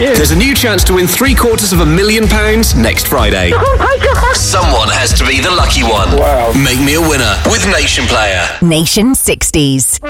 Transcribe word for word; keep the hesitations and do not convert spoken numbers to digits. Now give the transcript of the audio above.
you. There's a new chance to win three quarters of a million pounds next Friday. Oh my God. Someone has to be the lucky one. Wow. Make me a winner with Nation Player. Nation sixties.